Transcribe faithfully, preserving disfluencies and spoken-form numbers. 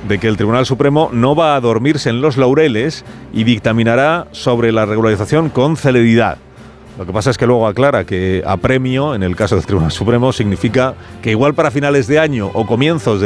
de que el Tribunal Supremo no va a dormirse en los laureles y dictaminará sobre la regularización con celeridad. Lo que pasa es que luego aclara que apremio, en el caso del Tribunal Supremo, significa que igual para finales de año o comienzos de